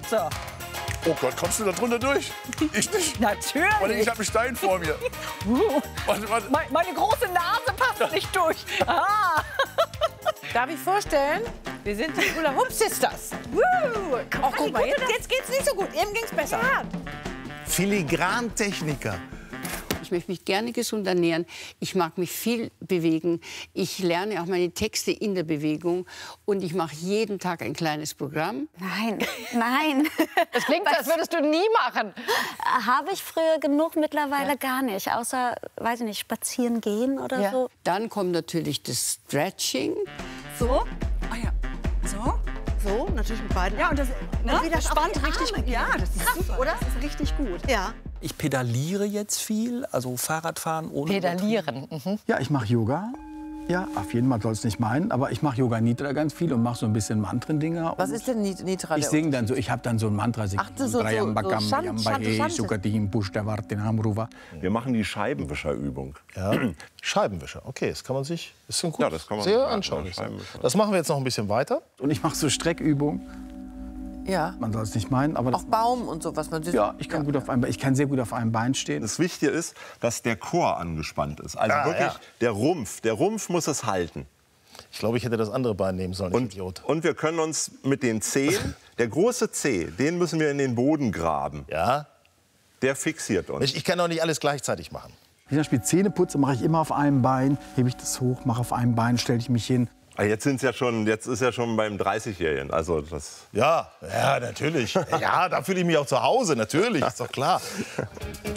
So. Oh Gott, kommst du da drunter durch? Ich nicht. Natürlich. Warte, ich habe einen Stein vor mir. Warte. Meine große Nase passt nicht durch. Ah. Darf ich vorstellen? Wir sind die Hula Hoop Sisters. Oh, guck mal, jetzt geht's nicht so gut. Eben ging's besser. Ja. Filigrantechniker. Ich möchte mich gerne gesund ernähren. Ich mag mich viel bewegen. Ich lerne auch meine Texte in der Bewegung. Und ich mache jeden Tag ein kleines Programm. Nein, nein. Das klingt, als würdest du nie machen. Habe ich früher genug, mittlerweile gar nicht. Außer, weiß ich nicht, spazieren gehen oder so. Dann kommt natürlich das Stretching. So? Ah ja. So? So, natürlich mit beiden. Ja, und das wieder spannt richtig gut. Ja, das ist super, oder? Das ist richtig gut. Ja. Ich pedaliere jetzt viel, also Fahrradfahren ohne Pedalieren. Ja, ich mache Yoga. Ja, auf jeden Fall soll es nicht meinen, aber ich mache Yoga Nidra ganz viel und mache so ein bisschen Mantrendinger. Was ist denn Nidra? Ich singe dann so, ich habe dann so ein Mantra. Ach, so Wir machen die Scheibenwischerübung. Ja, Scheibenwischer. Okay, das kann man sich, ist gut. Ja, das kann man sehr machen, anschaulich. Scheibenwischer. Das machen wir jetzt noch ein bisschen weiter. Und ich mache so Streckübungen. Ja. Man soll es nicht meinen, aber Auch Baum und so, was man sieht. ja, ich kann gut auf einem, ich kann sehr gut auf einem Bein stehen. Das Wichtige ist, dass der Chor angespannt ist. Also wirklich der Rumpf muss es halten. Ich glaube, ich hätte das andere Bein nehmen sollen, Idiot. Und wir können uns mit den Zehen, der große Zeh, den müssen wir in den Boden graben. Ja. Der fixiert uns. Ich kann doch nicht alles gleichzeitig machen. Wenn ich zum Beispiel Zähne putze, mache ich immer auf einem Bein, hebe ich das hoch, mache auf einem Bein, stelle ich mich hin. Jetzt ist ja schon beim 30-Jährigen. Also das Ja, natürlich. Ja, da fühle ich mich auch zu Hause, natürlich, ist doch klar.